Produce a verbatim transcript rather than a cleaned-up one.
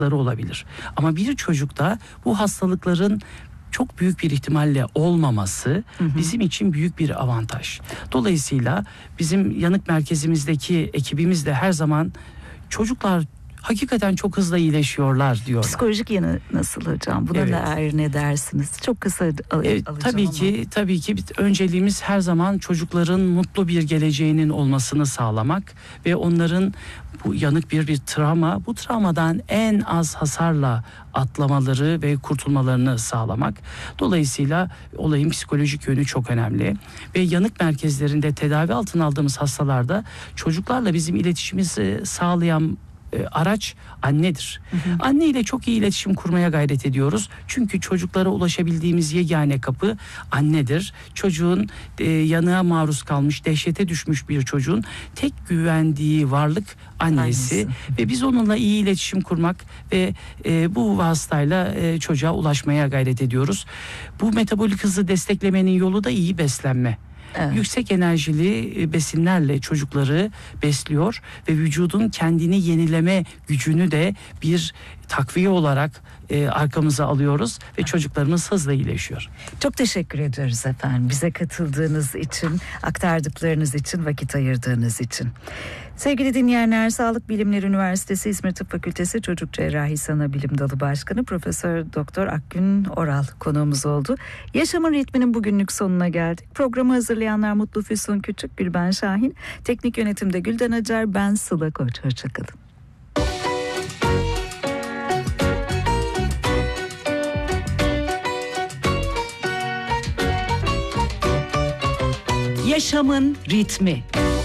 olabilir. Ama bir çocukta bu hastalıkların çok büyük bir ihtimalle olmaması hı hı. bizim için büyük bir avantaj. Dolayısıyla bizim yanık merkezimizdeki ekibimiz de her zaman çocuklar hakikaten çok hızlı iyileşiyorlar diyorlar. Psikolojik yanı nasıl hocam? Buna evet. dair ne dersiniz? Çok kısa al- evet, alacağım tabii ama. ki tabii ki önceliğimiz her zaman çocukların mutlu bir geleceğinin olmasını sağlamak ve onların bu yanık bir bir travma, bu travmadan en az hasarla atlamaları ve kurtulmalarını sağlamak. Dolayısıyla olayın psikolojik yönü çok önemli ve yanık merkezlerinde tedavi altına aldığımız hastalarda çocuklarla bizim iletişimimizi sağlayan E, araç annedir. Hı hı. Anne ile çok iyi iletişim kurmaya gayret ediyoruz. Çünkü çocuklara ulaşabildiğimiz yegane kapı annedir. Çocuğun e, yanığa maruz kalmış, dehşete düşmüş bir çocuğun tek güvendiği varlık annesi. Annesi. Ve biz onunla iyi iletişim kurmak ve e, bu vasıtayla e, çocuğa ulaşmaya gayret ediyoruz. Bu metabolik hızı desteklemenin yolu da iyi beslenme. Evet. Yüksek enerjili besinlerle çocukları besliyor ve vücudun kendini yenileme gücünü de bir takviye olarak e, arkamıza alıyoruz ve çocuklarımız hızla iyileşiyor. Çok teşekkür ediyoruz efendim. Bize katıldığınız için, aktardıklarınız için, vakit ayırdığınız için. Sevgili dinleyenler, Sağlık Bilimleri Üniversitesi İzmir Tıp Fakültesi Çocuk Cerrahisi Anabilim Dalı Başkanı Profesör Doktor Akgün Oral konuğumuz oldu. Yaşamın ritminin bugünlük sonuna geldik. Programı hazırlayanlar Mutlu Füsun Küçük, Gülben Şahin, teknik yönetimde Gülden Acar, ben Sıla Koç. Hoşçakalın. Yaşamın ritmi.